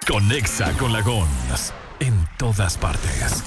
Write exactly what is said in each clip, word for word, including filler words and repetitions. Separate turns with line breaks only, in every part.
Conexa con la Gons en todas partes.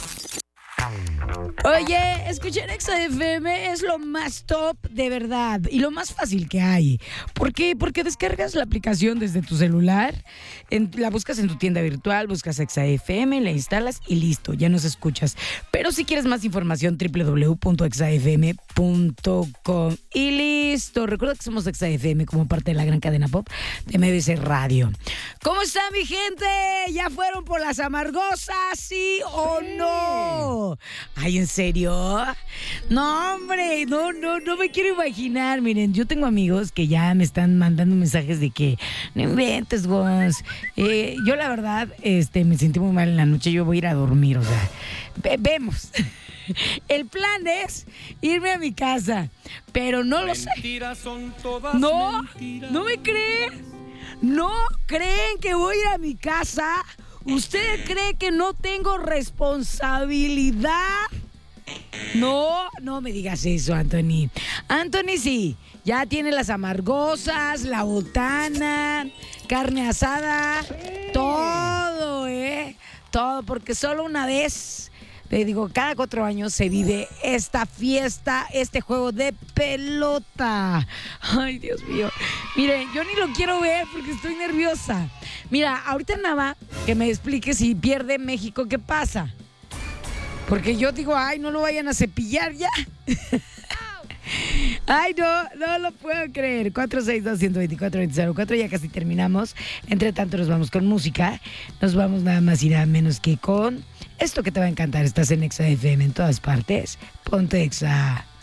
Oye, escuchar Exa F M es lo más top de verdad y lo más fácil que hay. ¿Por qué? Porque descargas la aplicación desde tu celular, en- la buscas en tu tienda virtual, buscas Exa F M, la instalas y listo, ya nos escuchas. Pero si quieres más información, doble u doble u doble u punto exa f m punto com y listo. Recuerda que somos Exa F M como parte de la gran cadena pop de M B C Radio. ¿Cómo está mi gente? ¿Ya fueron por las amargosas, sí o no? Ay, ¿en serio? No, hombre, no, no, no me quiero imaginar. Miren, yo tengo amigos que ya me están mandando mensajes de que no inventes, Gons. Eh, yo la verdad, este, me sentí muy mal en la noche. Yo voy a ir a dormir, o sea, ve- vemos. El plan es irme a mi casa, pero no lo sé. No, no me creen. ¿No creen que voy a ir a mi casa? ¿Usted cree que no tengo responsabilidad? No, no me digas eso, Anthony. Anthony sí, ya tiene las amargosas, la botana, carne asada, todo, ¿eh? Todo, porque solo una vez, le digo, cada cuatro años se vive esta fiesta, este juego de pelota. Ay, Dios mío. Miren, yo ni lo quiero ver porque estoy nerviosa. Mira, ahorita nada, que me explique si pierde México, ¿qué pasa? Porque yo digo, ay, no lo vayan a cepillar ya. Ay, no, no lo puedo creer. cuatro seis dos, uno dos cuatro, dos cero cuatro, ya casi terminamos. Entre tanto nos vamos con música. Nos vamos nada más y nada menos que con esto que te va a encantar. Estás en Exa F M en todas partes. Ponte Exa.